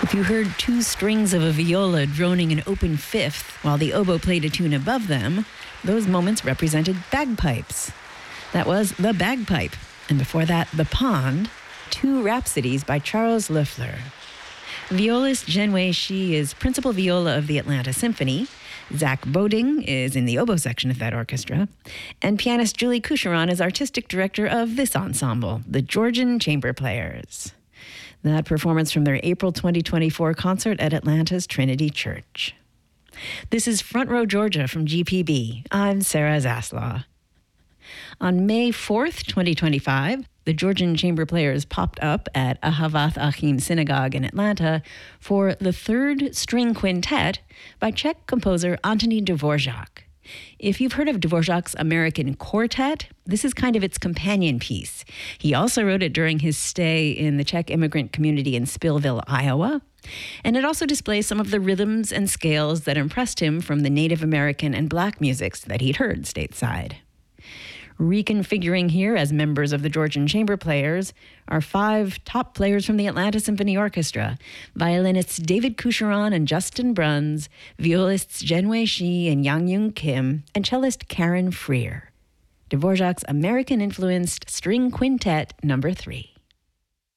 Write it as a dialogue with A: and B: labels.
A: If you heard two strings of a viola droning an open fifth while the oboe played a tune above them, those moments represented bagpipes. That was The Bagpipe, and before that, The Pond, two rhapsodies by Charles Loeffler. Violist Zhenwei Shi is principal viola of the Atlanta Symphony. Zach Boding is in the oboe section of that orchestra. And pianist Julie Coucheron is artistic director of this ensemble, the Georgian Chamber Players. That performance from their April 2024 concert at Atlanta's Trinity Church. This is Front Row Georgia from GPB. I'm Sarah Zaslaw. On May 4th, 2025, the Georgian Chamber Players popped up at Ahavath Achim Synagogue in Atlanta for the third string quintet by Czech composer Antonín Dvorak. If you've heard of Dvorak's American Quartet, this is kind of its companion piece. He also wrote it during his stay in the Czech immigrant community in Spillville, Iowa. And it also displays some of the rhythms and scales that impressed him from the Native American and Black musics that he'd heard stateside. Reconfiguring here as members of the Georgian Chamber Players are five top players from the Atlanta Symphony Orchestra: violinists David Coucheron and Justin Bruns, violists Zhenwei Shi and Yang-Yoon Kim, and cellist Karen Freer. Dvorak's American-influenced String Quintet No. 3.